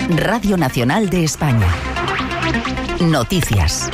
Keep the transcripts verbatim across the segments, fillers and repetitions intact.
Radio Nacional de España. Noticias.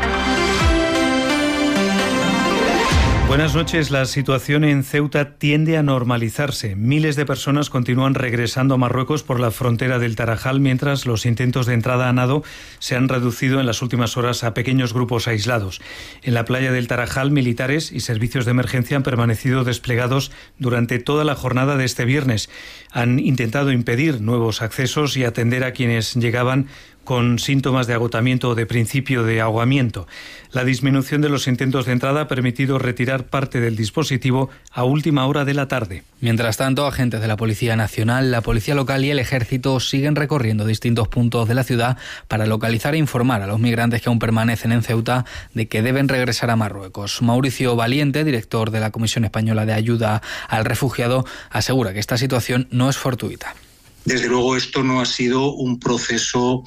Buenas noches. La situación en Ceuta tiende a normalizarse. Miles de personas continúan regresando a Marruecos por la frontera del Tarajal, mientras los intentos de entrada a nado se han reducido en las últimas horas a pequeños grupos aislados. En la playa del Tarajal, militares y servicios de emergencia han permanecido desplegados durante toda la jornada de este viernes. Han intentado impedir nuevos accesos y atender a quienes llegaban con síntomas de agotamiento o de principio de ahogamiento. La disminución de los intentos de entrada ha permitido retirar parte del dispositivo a última hora de la tarde. Mientras tanto, agentes de la Policía Nacional, la Policía Local y el Ejército siguen recorriendo distintos puntos de la ciudad para localizar e informar a los migrantes que aún permanecen en Ceuta de que deben regresar a Marruecos. Mauricio Valiente, director de la Comisión Española de Ayuda al Refugiado, asegura que esta situación no es fortuita. Desde luego esto no ha sido un proceso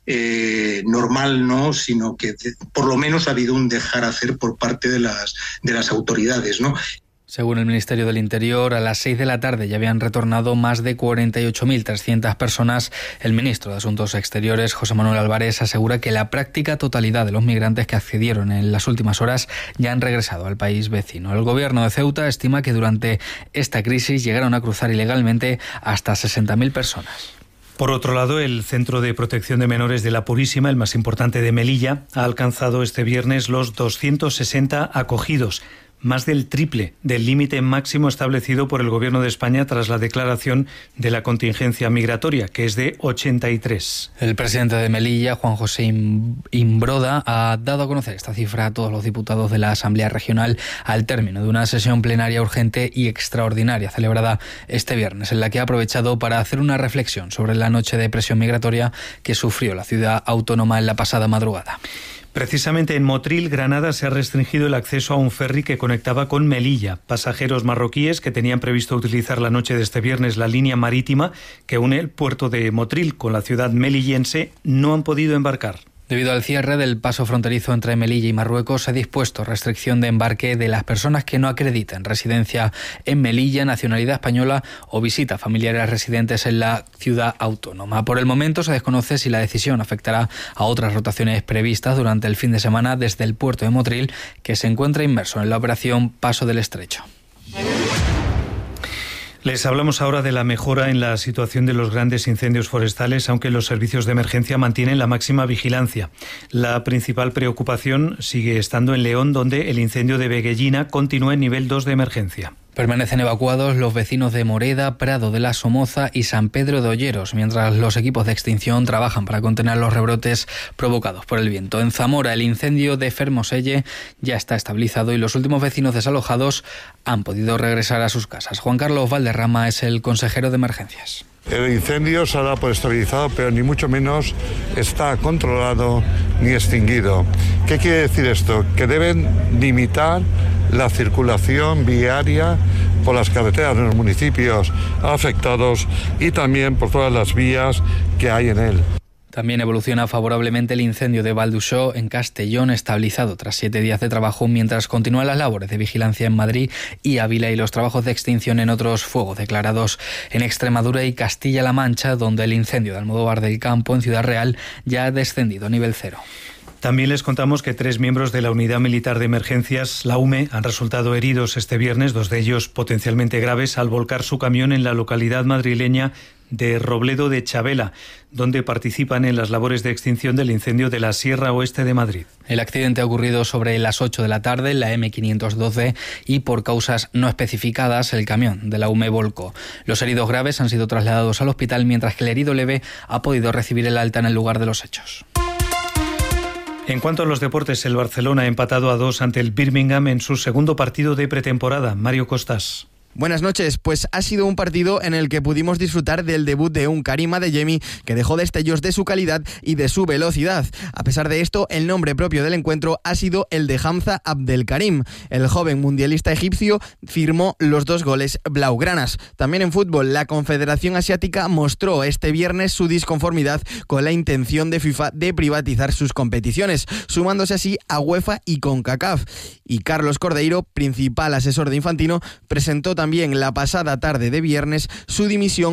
eh, normal, ¿no? Sino que de, por lo menos ha habido un dejar hacer por parte de las, de las autoridades, ¿no? Según el Ministerio del Interior, a las seis de la tarde ya habían retornado más de cuarenta y ocho mil trescientas personas. El ministro de Asuntos Exteriores, José Manuel Álvarez, asegura que la práctica totalidad de los migrantes que accedieron en las últimas horas ya han regresado al país vecino. El gobierno de Ceuta estima que durante esta crisis llegaron a cruzar ilegalmente hasta sesenta mil personas. Por otro lado, el Centro de Protección de Menores de la Purísima, el más importante de Melilla, ha alcanzado este viernes los doscientos sesenta acogidos, más del triple del límite máximo establecido por el Gobierno de España tras la declaración de la contingencia migratoria, que es de ochenta y tres. El presidente de Melilla, Juan José Imbroda, ha dado a conocer esta cifra a todos los diputados de la Asamblea Regional al término de una sesión plenaria urgente y extraordinaria celebrada este viernes, en la que ha aprovechado para hacer una reflexión sobre la noche de presión migratoria que sufrió la ciudad autónoma en la pasada madrugada. Precisamente en Motril, Granada, se ha restringido el acceso a un ferry que conectaba con Melilla. Pasajeros marroquíes que tenían previsto utilizar la noche de este viernes la línea marítima que une el puerto de Motril con la ciudad melillense no han podido embarcar. Debido al cierre del paso fronterizo entre Melilla y Marruecos, se ha dispuesto restricción de embarque de las personas que no acrediten residencia en Melilla, nacionalidad española o visita a familiares residentes en la ciudad autónoma. Por el momento se desconoce si la decisión afectará a otras rotaciones previstas durante el fin de semana desde el puerto de Motril, que se encuentra inmerso en la operación Paso del Estrecho. Les hablamos ahora de la mejora en la situación de los grandes incendios forestales, aunque los servicios de emergencia mantienen la máxima vigilancia. La principal preocupación sigue estando en León, donde el incendio de Veguellina continúa en nivel dos de emergencia. Permanecen evacuados los vecinos de Moreda, Prado de la Somoza y San Pedro de Olleros, mientras los equipos de extinción trabajan para contener los rebrotes provocados por el viento. En Zamora, el incendio de Fermoselle ya está estabilizado y los últimos vecinos desalojados han podido regresar a sus casas. Juan Carlos Valderrama es el consejero de emergencias. El incendio se ha dado por estabilizado, pero ni mucho menos está controlado ni extinguido. ¿Qué quiere decir esto? Que deben limitar la circulación viaria por las carreteras de los municipios afectados y también por todas las vías que hay en él. También evoluciona favorablemente el incendio de Valduxó en Castellón, estabilizado tras siete días de trabajo, mientras continúan las labores de vigilancia en Madrid y Ávila y los trabajos de extinción en otros fuegos declarados en Extremadura y Castilla-La Mancha, donde el incendio de Almodóvar del Campo en Ciudad Real ya ha descendido a nivel cero. También les contamos que tres miembros de la Unidad Militar de Emergencias, la U M E, han resultado heridos este viernes, dos de ellos potencialmente graves, al volcar su camión en la localidad madrileña de Robledo de Chavela, donde participan en las labores de extinción del incendio de la Sierra Oeste de Madrid. El accidente ha ocurrido sobre las ocho de la tarde en la eme quinientos doce y por causas no especificadas el camión de la U M E volcó. Los heridos graves han sido trasladados al hospital, mientras que el herido leve ha podido recibir el alta en el lugar de los hechos. En cuanto a los deportes, el Barcelona ha empatado a dos ante el Birmingham en su segundo partido de pretemporada. Mario Costas. Buenas noches, pues ha sido un partido en el que pudimos disfrutar del debut de un Karim Adeyemi que dejó destellos de su calidad y de su velocidad. A pesar de esto, el nombre propio del encuentro ha sido el de Hamza Abdelkarim. El joven mundialista egipcio firmó los dos goles blaugranas. También en fútbol, la Confederación Asiática mostró este viernes su disconformidad con la intención de FIFA de privatizar sus competiciones, sumándose así a UEFA y CONCACAF. Y Carlos Cordeiro, principal asesor de Infantino, presentó también la pasada tarde de viernes su dimisión